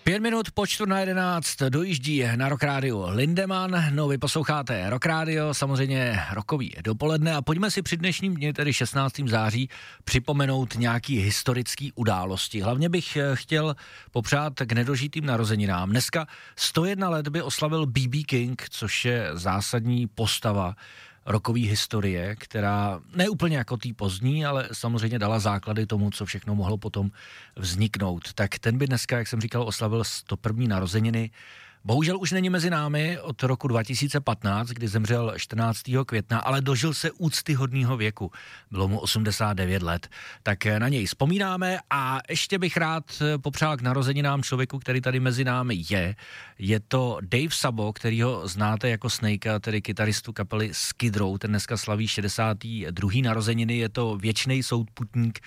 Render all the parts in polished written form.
5 minut po 10:45 dojíždí na Rock Radio Lindemann. No, vy posloucháte Rock Radio, samozřejmě rokový dopoledne a pojďme si při dnešním dni, tedy 16. září, připomenout nějaký historický události. Hlavně bych chtěl popřát k nedožitým narozeninám. Dneska 101 let by oslavil B.B. King, což je zásadní postava rockové historie, která ne úplně jako tý pozdní, ale samozřejmě dala základy tomu, co všechno mohlo potom vzniknout. Tak ten by dneska, jak jsem říkal, oslavil 101. narozeniny. Bohužel už není mezi námi od roku 2015, kdy zemřel 14. května, ale dožil se úctyhodného věku. Bylo mu 89 let. Tak na něj vzpomínáme a ještě bych rád popřál k narozeninám člověku, který tady mezi námi je. Je to Dave Sabo, kterýho znáte jako Snakea, tedy kytaristu kapely Skid Row. Ten dneska slaví 62. narozeniny. Je to věčný souputník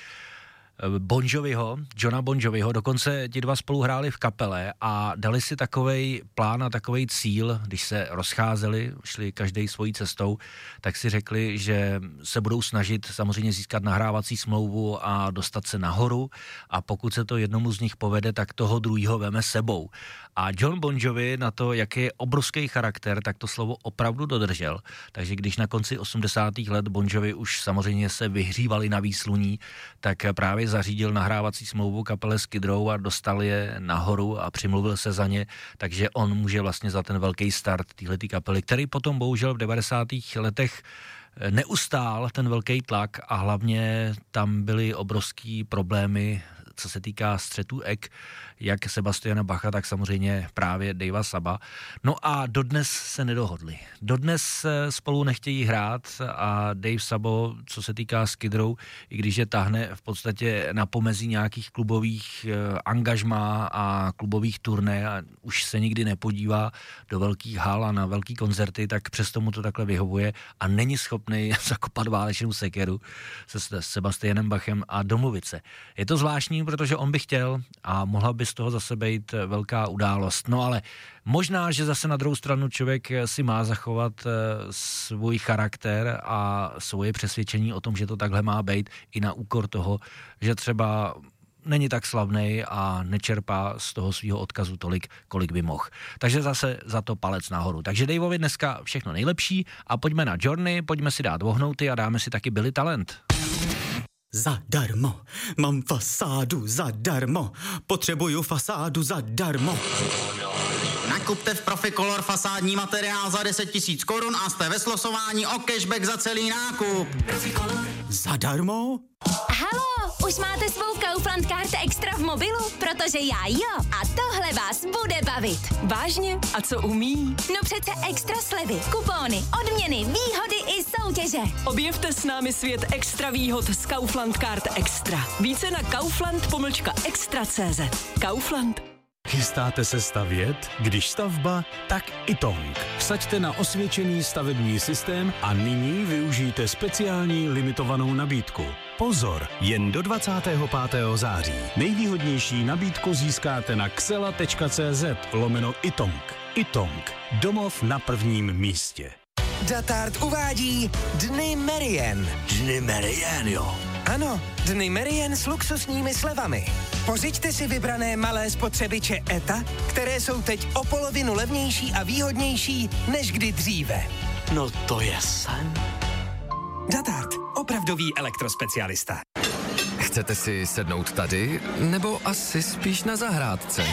Johna Bon Joviho, dokonce ti dva spolu hráli v kapele a dali si takovej plán a takovej cíl, když se rozcházeli, šli každej svojí cestou, tak si řekli, že se budou snažit samozřejmě získat nahrávací smlouvu a dostat se nahoru a pokud se to jednomu z nich povede, tak toho druhýho veme sebou. A John Bon Jovi na to, jaký je obrovský charakter, tak to slovo opravdu dodržel. Takže když na konci 80. let Bon Jovi už samozřejmě se vyhřívali na výsluní, tak právě zařídil nahrávací smlouvu kapele Skid Row a dostal je nahoru a přimluvil se za ně, takže on může vlastně za ten velký start téhletý kapely, který potom bohužel v 90. letech neustál ten velký tlak a hlavně tam byly obrovský problémy, co se týká střetu ek, jak Sebastiana Bacha, tak samozřejmě právě Davea Saba. No a dodnes se nedohodli. Dodnes spolu nechtějí hrát a Dave Sabo, co se týká Skid Row, i když je tahne v podstatě na pomezí nějakých klubových angažmá a klubových turné a už se nikdy nepodívá do velkých hal a na velký koncerty, tak přesto mu to takhle vyhovuje a není schopný zakopat válečnou sekeru se Sebastianem Bachem a domluvit se. Je to zvláštní, protože on by chtěl a mohla by z toho zase být velká událost. No ale možná, že zase na druhou stranu člověk si má zachovat svůj charakter a svoje přesvědčení o tom, že to takhle má být i na úkor toho, že třeba není tak slavnej a nečerpá z toho svého odkazu tolik, kolik by mohl. Takže zase za to palec nahoru. Takže Daveovi dneska všechno nejlepší a pojďme na Journey, pojďme si dát vohnouty a dáme si taky Billy Talent. Zadarmo, mám fasádu zadarmo, potřebuju fasádu zadarmo. Nakupte v Proficolor fasádní materiál za 10 000 korun a jste ve slosování o cashback za celý nákup. Zadarmo? Halo, už máte svou Kaufland Card Extra v mobilu? Protože já jo. A tohle vás bude bavit. Vážně? A co umí? No přece extra slevy, kupóny, odměny, výhody i soutěže. Objevte s námi svět extra výhod z Kaufland Card Extra. Více na kaufland.extra.cz. Kaufland. Chystáte se stavět? Když stavba, tak Itong. Vsaďte na osvědčený stavební systém a nyní využijte speciální limitovanou nabídku. Pozor, jen do 25. září. Nejvýhodnější nabídku získáte na xela.cz/Itong. Itong. Domov na prvním místě. Datart uvádí Dny Merien. Dny Merien, jo. Ano, Dny Merien s luxusními slevami. Pořiďte si vybrané malé spotřebiče ETA, které jsou teď o polovinu levnější a výhodnější než kdy dříve. No to je sen. Datart, opravdový elektrospecialista. Chcete si sednout tady, nebo asi spíš na zahrádce?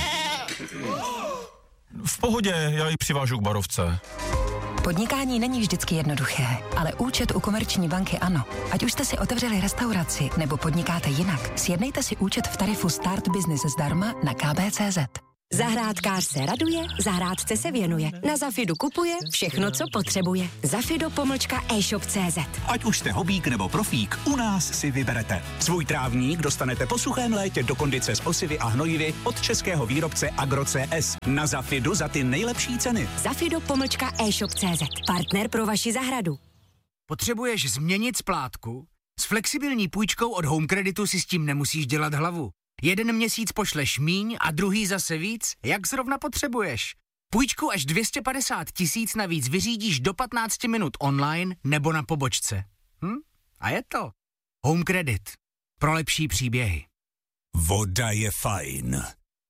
V pohodě, já ji přivážu k barovce. Podnikání není vždycky jednoduché, ale účet u Komerční banky ano. Ať už jste si otevřeli restauraci nebo podnikáte jinak, sjednejte si účet v tarifu Start Business zdarma na kb.cz. Zahrádkář se raduje, zahrádce se věnuje. Na Zafidu kupuje všechno, co potřebuje. Zafido-e-shop.cz. Ať už jste hobík nebo profík, u nás si vyberete. Svůj trávník dostanete po suchém létě do kondice s osivy a hnojivy od českého výrobce Agro.cs. Na Zafidu za ty nejlepší ceny. Zafido-e-shop.cz. Partner pro vaši zahradu. Potřebuješ změnit splátku? S flexibilní půjčkou od Home Creditu si s tím nemusíš dělat hlavu. Jeden měsíc pošleš míň a druhý zase víc, jak zrovna potřebuješ. Půjčku až 250 000 navíc vyřídíš do 15 minut online nebo na pobočce. A je to Home Credit. Pro lepší příběhy. Voda je fajn,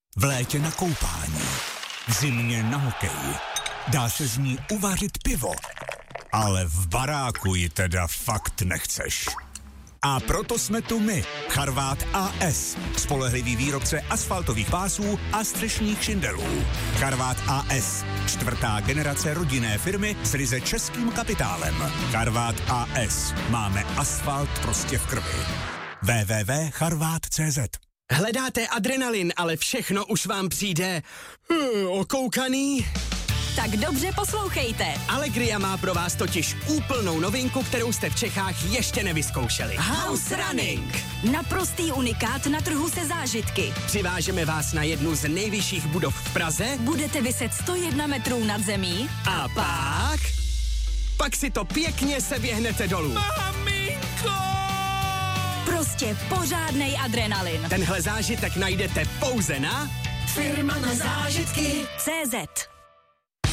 v létě na koupání, v zimě na hokej. Dá se z ní uvařit pivo, ale v baráku ji teda fakt nechceš. A proto jsme tu my, Charvát AS, spolehlivý výrobce asfaltových pásů a střešních šindelů. Charvát AS, 4. generace rodinné firmy s ryze českým kapitálem. Charvát AS, máme asfalt prostě v krvi. www.charvat.cz. Hledáte adrenalin, ale všechno už vám přijde okoukaný? Tak dobře poslouchejte. Allegria má pro vás totiž úplnou novinku, kterou jste v Čechách ještě nevyzkoušeli. House Running. Naprostý unikát na trhu se zážitky. Přivážeme vás na jednu z nejvyšších budov v Praze. Budete viset 101 metrů nad zemí. A pak si to pěkně seběhnete dolů. Maminko! Prostě pořádnej adrenalin. Tenhle zážitek najdete pouze na Firma na zážitky CZ.